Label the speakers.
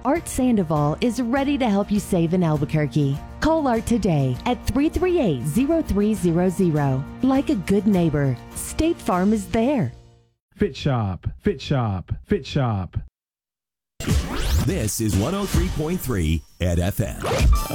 Speaker 1: Art Sandoval is ready to help you save in Albuquerque. Call Art today at 338-0300. Like a good neighbor, State Farm is there.
Speaker 2: Fit Shop, Fit Shop, Fit Shop.
Speaker 3: This is 103.3 at FM.